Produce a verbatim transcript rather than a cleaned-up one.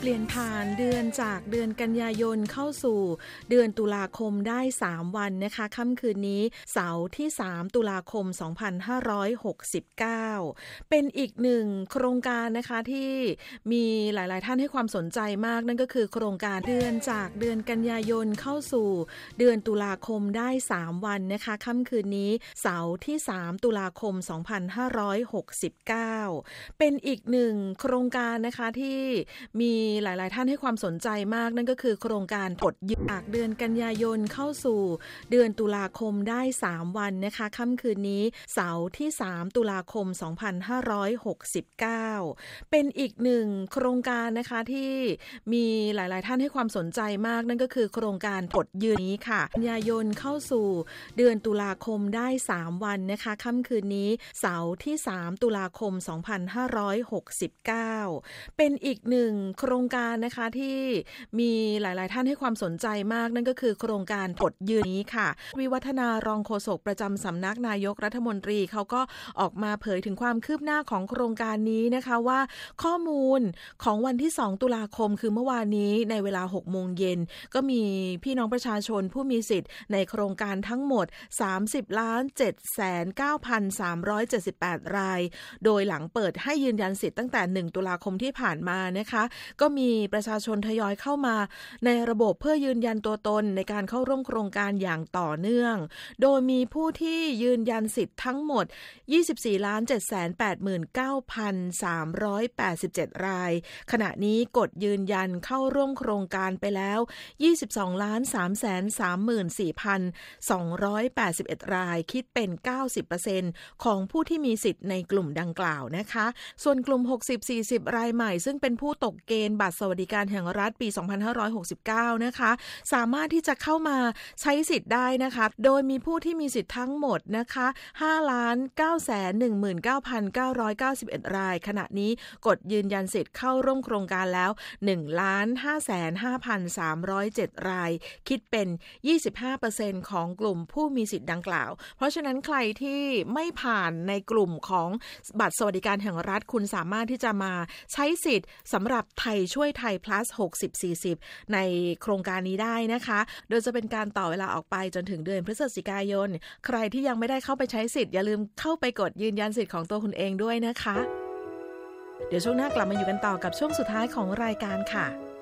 เปลี่ยนผ่านเดือนจากเดือนกันยายนเข้าสู่เดือนตุลาคมได้สามวันนะคะค่ำคืนนี้เสาร์ที่สามตุลาคมสองพันห้าร้อยหกสิบเก้าเป็นอีกหนึ่งโครงการนะคะที่มีหลายๆท่านให้ความสนใจมากนั่นก็คือโครงการเดือนจากเดือนกันยายนเข้าสู่เดือนตุลาคมได้สามวันนะคะค่ำคืนนี้เสาร์ที่สามตุลาคมสองพันห้าร้อยหกสิบเก้าเป็นอีกหนึ่งโครงการนะคะที่มีหลายๆท่านให้ความสนใจมากนั่นก็คือโครงการกดยืนจากเดือนกันยายนเข้าสู่เดือนตุลาคมได้สามวันนะคะค่ำคืนนี้เสาร์ที่สามตุลาคมสองพันห้าร้อยหกสิบเก้าเป็นอีกหนึ่งโครงการนะคะที่มีหลายๆท่านให้ความสนใจมากนั่นก็คือโครงการกดยืนนี้ค่ะกันยายนเข้าสู่เดือนตุลาคมได้สามวันนะคะค่ำคืนนี้เสาร์ที่สามตุลาคมสองพันห้าร้อยหกสิบเก้าเป็นอีกหนึ่งโครงการนะคะที่มีหลายๆท่านให้ความสนใจมากนั่นก็คือโครงการกดยืนนี้ค่ะวิวัฒนารองโฆษกประจำสำนักนายกรัฐมนตรีเขาก็ออกมาเผยถึงความคืบหน้าของโครงการนี้นะคะว่าข้อมูลของวันที่สองตุลาคมคือเมื่อวานนี้ในเวลาหกโมงเย็นก็มีพี่น้องประชาชนผู้มีสิทธิ์ในโครงการทั้งหมด สามสิบล้านเจ็ดแสนเก้าพันสามร้อยเจ็ดสิบแปด รายโดยหลังเปิดให้ยืนยันสิทธิ์ตั้งแต่หนึ่งตุลาคมที่ผ่านมานะคะก็มีประชาชนทยอยเข้ามาในระบบเพื่อยืนยันตัวตนในการเข้าร่วมโครงการอย่างต่อเนื่องโดยมีผู้ที่ยืนยันสิทธิ์ทั้งหมด ยี่สิบสี่ล้านเจ็ดแสนแปดหมื่นเก้าพันสามร้อยแปดสิบเจ็ด รายขณะนี้กดยืนยันเข้าร่วมโครงการไปแล้ว ยี่สิบสองล้านสามแสนสามหมื่นสี่พันสองร้อยแปดสิบเอ็ด รายคิดเป็น เก้าสิบเปอร์เซ็นต์ ของผู้ที่มีสิทธิ์ในกลุ่มดังกล่าวนะคะส่วนกลุ่ม หกสิบสี่สิบ รายใหม่ซึ่งเป็นผู้ตกเกณฑ์บัตรสวัสดิการแห่งรัฐปี สองพันห้าร้อยหกสิบเก้า นะคะสามารถที่จะเข้ามาใช้สิทธิ์ได้นะคะโดยมีผู้ที่มีสิทธิ์ทั้งหมดนะคะ ห้าล้านเก้าแสนหนึ่งหมื่นเก้าพันเก้าร้อยเก้าสิบเอ็ด รายขณะนี้กดยืนยันสิทธิ์เข้าร่วมโครงการแล้ว หนึ่งล้านห้าแสนห้าพันสามร้อยเจ็ด รายคิดเป็น ยี่สิบห้าเปอร์เซ็นต์ ของกลุ่มผู้มีสิทธิ์ดังกล่าวเพราะฉะนั้นใครที่ไม่ผ่านในกลุ่มของบัตรสวัสดิการแห่งรัฐคุณสามารถที่จะมาใช้สิทธิ์สำหรับไทยช่วยไทย plus หกสิบ สี่สิบ ในโครงการนี้ได้นะคะโดยจะเป็นการต่อเวลาออกไปจนถึงเดือนพฤศจิกายนใครที่ยังไม่ได้เข้าไปใช้สิทธิ์อย่าลืมเข้าไปกดยืนยันสิทธิ์ของตัวคุณเองด้วยนะคะเดี๋ยวช่วงหน้ากลับมาอยู่กันต่อกับช่วงสุดท้ายของรายการค่ะ